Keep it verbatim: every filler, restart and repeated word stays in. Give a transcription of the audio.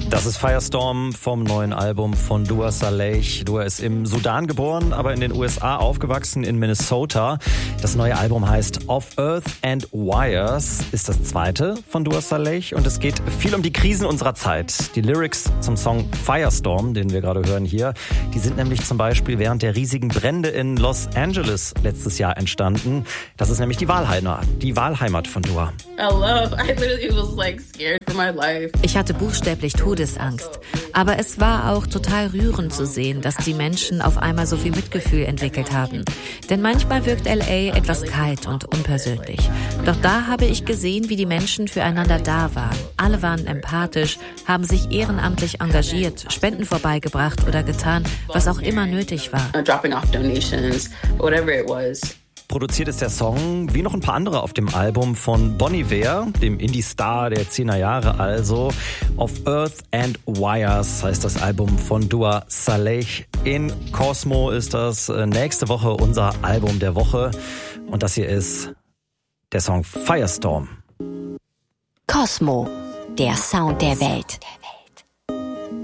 Das ist Firestorm vom neuen Album von Dua Saleh. Dua ist im Sudan geboren, aber in den U S A aufgewachsen, in Minnesota. Das neue Album heißt Of Earth and Wires, ist das zweite von Dua Saleh und es geht viel um die Krisen unserer Zeit. Die Lyrics zum Song Firestorm, den wir gerade hören hier, die sind nämlich zum Beispiel während der riesigen Brände in Los Angeles letztes Jahr entstanden. Das ist nämlich die Wahlheimat, die Wahlheimat von Dua. I I literally was like scared for my life. Ich hatte buchstäblich Todesangst. Aber es war auch total rührend zu sehen, dass die Menschen auf einmal so viel Mitgefühl entwickelt haben. Denn manchmal wirkt L A etwas kalt und unpersönlich. Doch da habe ich gesehen, wie die Menschen füreinander da waren. Alle waren empathisch, haben sich ehrenamtlich engagiert, Spenden vorbeigebracht oder getan, was auch immer nötig war. Dropping off donations, whatever it was. Produziert ist der Song, wie noch ein paar andere auf dem Album, von Bon Iver, dem Indie-Star der zehner Jahre also. Of Earth and Wires heißt das Album von Dua Saleh. In Cosmo ist das nächste Woche unser Album der Woche. Und das hier ist der Song Firestorm. Cosmo, der Sound der Welt.